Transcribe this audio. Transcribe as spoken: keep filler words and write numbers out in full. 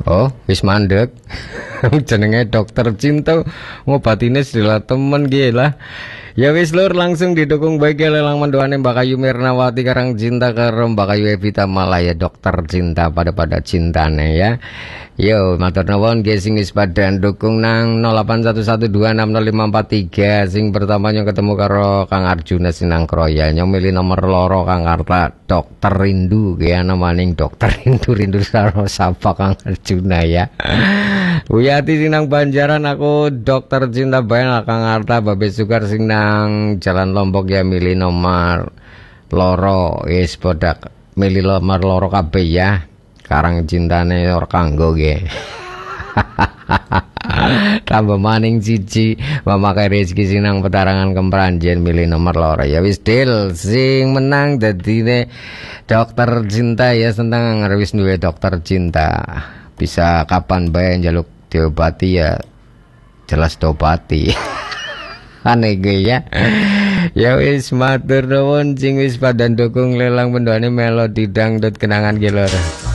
Oh, wis mandek. Jenenge dokter cinta, ngobatine sedela temen gila. Ya wis lur, langsung didukung baik ya lelang mendoane Mbak Kayu Mirnawati karang cinta karo Mbak Kayu Evita Malaya dokter cinta pada pada cintane ya. Yo matur nuwun nggih sing wis padha dukung nang nol delapan satu satu dua enam nol lima empat tiga. Sing pertama yang ketemu karo Kang Arjuna Sinang Kroya nyomili nomor loro Kang Karta dokter rindu ya namaning dokter rindu rindu karo sapa Kang Arjuna ya. Wiyati Sinang Banjaran aku dokter cinta bae Kang Arta Babe Sukar sing nang Jalan Lombok ya milih nomor loro wis padha milih nomor loro kabeh ya. Karang cintane ora kanggo nggih. Tambah maning cici memakai rezeki sinang petarangan kempranjen milih nomor loro ya wis deal sing menang dadine dokter cinta ya tentang wis duwe dokter cinta bisa kapan bae njaluk diobati ya jelas diobati. Aneh ya. Ya wis matur nuwun sing wis padha dukung lelang pendoane melodi dangdut kenangan ki lho.